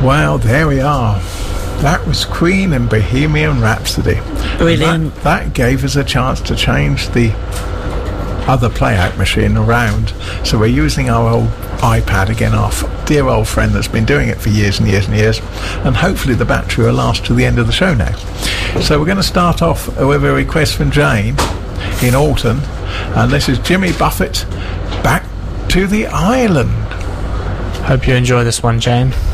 Well, there we are. That was Queen and Bohemian Rhapsody. Brilliant. That gave us a chance to change the other play-out machine around. So we're using our old iPad again, our dear old friend that's been doing it for years and years and years. And hopefully the battery will last to the end of the show now. So we're going to start off with a request from Jane in Alton. And this is Jimmy Buffett, Back to the Island. Hope you enjoy this one, Jane.